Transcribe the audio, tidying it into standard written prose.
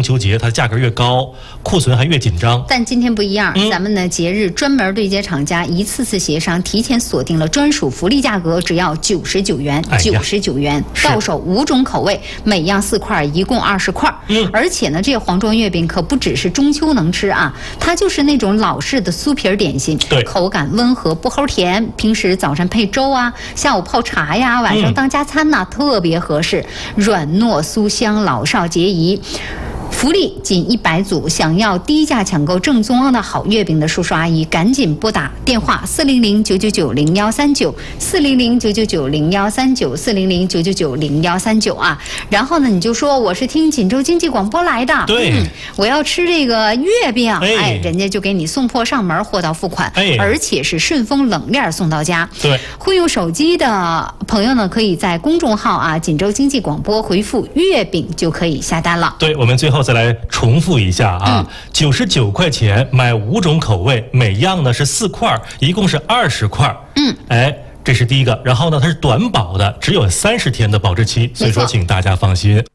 秋节，它的价格越高，库存还越紧张。 但今天不一样，咱们呢节日专门对接厂家，一次次协商，提前锁定了专属福利价格，只要99元，99元，到手5种口味，每样4块，一共20块。而且呢，这黄庄月饼可不只是中秋能吃啊，它就是那种老式的酥皮点心， 对， 口感温和，不齁甜，平时早晨配粥啊，下午泡茶呀，晚上当加餐呐，特别合适，软糯酥香，老少皆宜。福利仅100组，想要低价抢购正宗的好月饼的叔叔阿姨，赶紧拨打电话400-999-0139，400-999-0139，400-999-0139啊。然后呢，你就说我是听锦州经济广播来的， 对， 我要吃这个月饼，哎，人家就给你送货上门，货到付款，而且是顺丰冷链送到家。 对， 会用手机的朋友呢，可以在公众号啊锦州经济广播回复月饼就可以下单了。 对，我们最后再来重复一下啊，99块钱买5种口味，每样呢是4块，一共是20块。哎，这是第一个。然后呢，它是短保的，只有30天的保质期，所以说请大家放心。